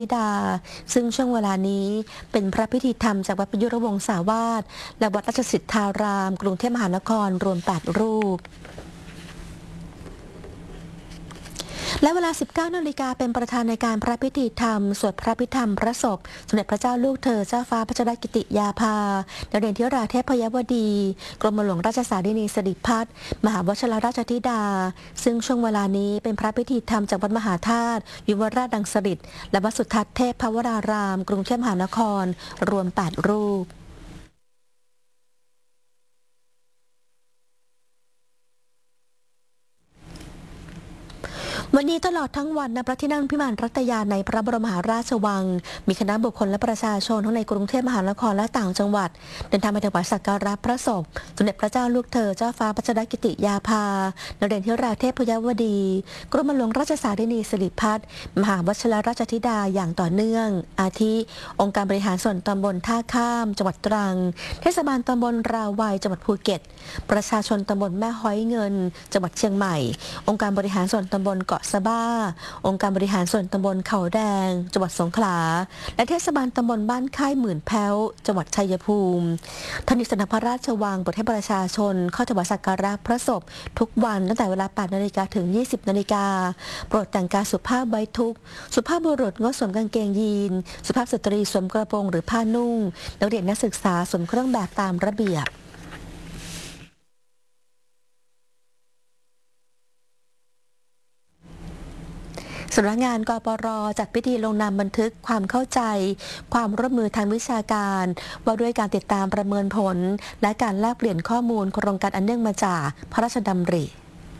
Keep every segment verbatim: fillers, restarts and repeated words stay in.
ธิดาซึ่งช่วงเวลานี้เป็นพระพิธีธรรมจากวัดประยุรวงศาวาสและวัดราชสิทธาราม กรุงเทพมหานครรวมแปดรูปและเวลา สิบเก้า นาฬิกาเป็นประธานในการพระพิธีธรรมสวดพระพิธรรมพระศพสมเด็จพระเจ้าลูกเธอเจ้าฟ้าพัชรกิติยาภาดาวเด่นธิราเทพยวดีกรมหลวงราชสารินีสิริพัฒน์มหาวชิรราชธิดาซึ่งช่วงเวลานี้เป็นพระพิธีธรรมจากวัดมหาธาตุยุวราชดังสฤษดิ์และวัดสุทัศน์เทพพวรารามกรุงเทพมหานครรวมแปดรูปวันนี้ตลอดทั้งวันณพระที่นั่งพิมานรัตยาในพระบรมมหาราชวังมีคณะบุคคลและประชาชนทั้งในกรุงเทพมหานครและต่างจังหวัดเดินทางไปถวายสักการะพระศพสมเด็จพระเจ้าลูกเธอเจ้าฟ้าพัชรกิติยาภาดาวเด่นธิราเทพยวดีกรมหลวงราชสารินีสิริพัฒน์มหาวชิรราชธิดาอย่างต่อเนื่องอาทิองค์การบริหารส่วนตำบลท่าข้ามจังหวัดตรังเทศบาลตำบลราวัยจังหวัดภูเก็ตประชาชนตำบลแม่ฮ้อยเงินจังหวัดเชียงใหม่องค์การบริหารส่วนตำบลเกาะสะบ้าองค์การบริหารส่วนตำบลเขาแดงจังหวัดสงขลาและเทศบาลตำบลบ้านค่ายหมื่นแพ้วจังหวัดชัยภูมิท่านนิสนพระราชวังโปรดให้ประชาชนเข้าถวายสักการะพระศพทุกวันตั้งแต่เวลา แปด นาฬิกาถึง ยี่สิบ นาฬิกาโปรดแต่งกายสุภาพไว้ทุกข์สุภาพบุรุษงดสวมกางเกงยีนสุภาพสตรีสวมกระโปรงหรือผ้านุ่งนักเรียนนักศึกษาสวมเครื่องแบบตามระเบียบสำนักงานกปร.จัดพิธีลงนามบันทึกความเข้าใจความร่วมมือทางวิชาการว่าด้วยการติดตามประเมินผลและการแลกเปลี่ยนข้อมูลโครงการอันเนื่องมาจากพระราชดำริ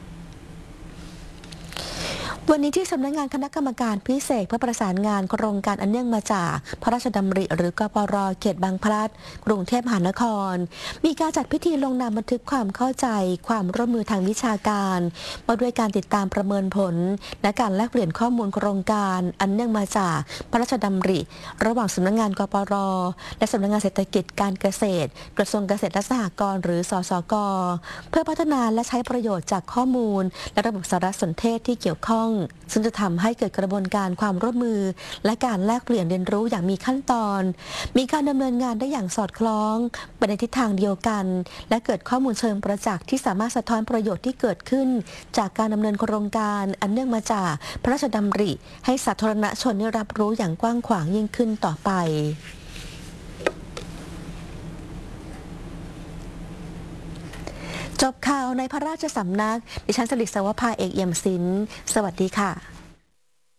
วันนี้ที่สำนักงานคณะกรรมการพิเศษเพื่อประสานงานโครงการอันเนื่องมาจากพระราชดำริหรือกปร.เขตบางพลัดกรุงเทพมหานครมีการจัดพิธีลงนามบันทึกความเข้าใจความร่วมมือทางวิชาการว่าด้วยการติดตามประเมินผลและการแลกเปลี่ยนข้อมูลโครงการอันเนื่องมาจากพระราชดำริระหว่างสำนักงานกปร.และสำนักงานเศรษฐกิจการเกษตรกระทรวงเกษตรและสหกรณ์หรือสสก.เพื่อพัฒนาและใช้ประโยชน์จากข้อมูลและระบบสารสนเทศที่เกี่ยวข้องซึ่งจะทำให้เกิดกระบวนการความร่วมมือและการแลกเปลี่ยนเรียนรู้อย่างมีขั้นตอนมีการดำเนินงานได้อย่างสอดคล้องไปในทิศทางเดียวกันและเกิดข้อมูลเชิงประจักษ์ที่สามารถสะท้อนประโยชน์ที่เกิดขึ้นจากการดำเนินโครงการอันเนื่องมาจากพระราชดำริให้สาธารณชนได้รับรู้อย่างกว้างขวางยิ่งขึ้นต่อไปจบข่าวในพระราชสำนักดิฉันสลิดสวภาเอกเอี่ยมศิลป์สวัสดีค่ะ